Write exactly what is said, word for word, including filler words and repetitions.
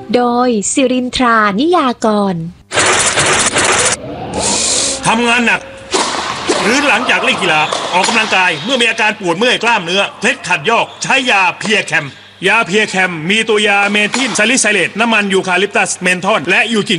โดยสิรินทรานิยากรทำงานหนักหรือหลังจากเล่นกีฬาออกกำลังกายเมื่อมีอาการปวดเมื่อยกล้ามเนื้อเคล็ดขัดยอกใช้ยาเพียแคมยาเพียแคมมีตัวยาเมทิลซาลิไซเลตน้ำมันยูคาลิปตัสเมนทอลและยูจิ